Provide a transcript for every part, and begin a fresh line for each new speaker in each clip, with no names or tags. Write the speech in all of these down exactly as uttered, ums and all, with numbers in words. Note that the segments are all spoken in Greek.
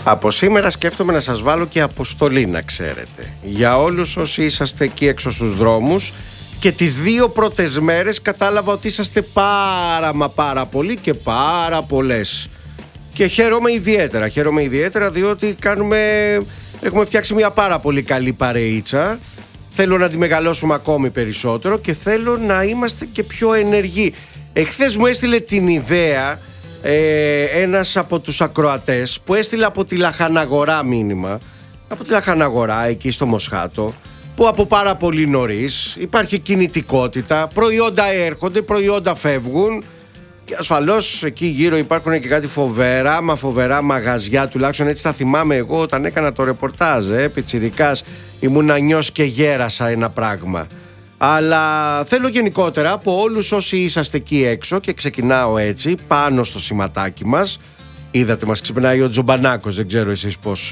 Από σήμερα σκέφτομαι να σας βάλω και αποστολή, να ξέρετε. Για όλους όσοι είσαστε εκεί έξω στους δρόμους, και τις δύο πρώτες μέρες κατάλαβα ότι είσαστε πάρα μα πάρα πολλοί και πάρα πολλές. Και χαίρομαι ιδιαίτερα, χαίρομαι ιδιαίτερα διότι κάνουμε, έχουμε φτιάξει μια πάρα πολύ καλή παρεΐτσα. Θέλω να τη μεγαλώσουμε ακόμη περισσότερο και θέλω να είμαστε και πιο ενεργοί. Εχθές μου έστειλε την ιδέα ε, ένας από τους ακροατές που έστειλε από τη Λαχαναγορά μήνυμα, από τη Λαχαναγορά εκεί στο Μοσχάτο, που από πάρα πολύ νωρίς υπάρχει κινητικότητα, προϊόντα έρχονται, προϊόντα φεύγουν και ασφαλώς εκεί γύρω υπάρχουν και κάτι φοβερά μα φοβερά μαγαζιά, τουλάχιστον έτσι θα θυμάμαι εγώ όταν έκανα το ρεπορτάζ, ε, πιτσιρικάς, ήμουν νιός και γέρασα ένα πράγμα. Αλλά θέλω γενικότερα από όλους όσοι είσαστε εκεί έξω, και ξεκινάω έτσι πάνω στο σηματάκι μας. Είδατε, μας ξυπνάει ο Τζομπανάκος, δεν ξέρω εσείς πώς...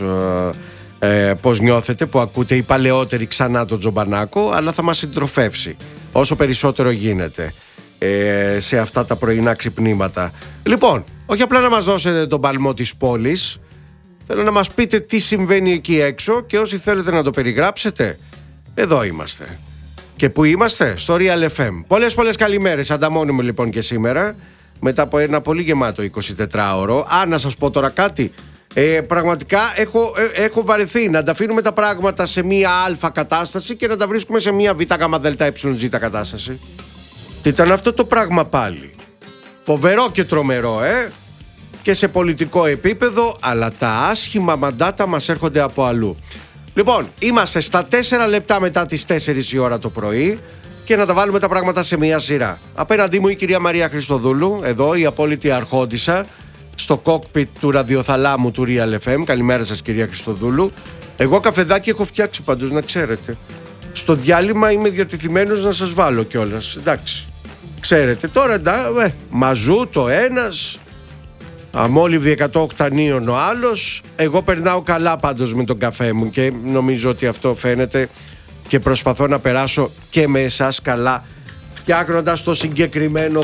Ε, πώς νιώθετε που ακούτε οι παλαιότεροι ξανά τον Τζομπανάκο, αλλά θα μας συντροφεύσει όσο περισσότερο γίνεται ε, σε αυτά τα πρωινά ξυπνήματα. Λοιπόν, όχι απλά να μας δώσετε τον παλμό της πόλης, θέλω να μας πείτε τι συμβαίνει εκεί έξω, και όσοι θέλετε να το περιγράψετε, εδώ είμαστε. Και πού είμαστε? Στο Real εφ εμ. Πολλές πολλές καλημέρες, ανταμώνουμε λοιπόν και σήμερα μετά από ένα πολύ γεμάτο εικοσιτετράωρο. Α, να σας πω τώρα κάτι. Ε, πραγματικά έχω, ε, έχω βαρεθεί να τα αφήνουμε τα πράγματα σε μία αλφα κατάσταση και να τα βρίσκουμε σε μία β γ δ ε ζ κατάσταση. Τι ήταν αυτό το πράγμα πάλι? Φοβερό και τρομερό, ε! Και σε πολιτικό επίπεδο, αλλά τα άσχημα μαντάτα μας έρχονται από αλλού. Λοιπόν, είμαστε στα τέσσερα λεπτά μετά τις τέσσερις η ώρα το πρωί και να τα βάλουμε τα πράγματα σε μία σειρά. Απέναντί μου η κυρία Μαρία Χριστοδούλου, εδώ η απόλυτη αρχόντισσα, στο κόκπιτ του ραδιοθαλάμου του Real εφ εμ. Καλημέρα σας κυρία Χριστοδούλου. Εγώ καφεδάκι έχω φτιάξει πάντως, να ξέρετε. Στο διάλειμμα είμαι διατεθειμένος να σας βάλω κιόλας. Εντάξει, ξέρετε τώρα, ε, μαζού το ένας, αμόλυβδη εκατό οκτανίων ο άλλος. Εγώ περνάω καλά πάντως με τον καφέ μου και νομίζω ότι αυτό φαίνεται, και προσπαθώ να περάσω και με εσάς καλά φτιάχνοντας το συγκεκριμένο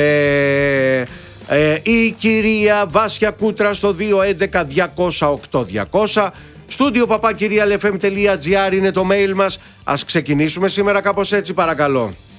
καφέ. Ε, η κυρία Βάσια Κούτρα στο δύο έντεκα διακόσια οκτώ διακόσια. Στούντιο παπά κυρία λεφ εμ τελεία τζι άρ είναι το mail μας. Ας ξεκινήσουμε σήμερα κάπως έτσι, παρακαλώ.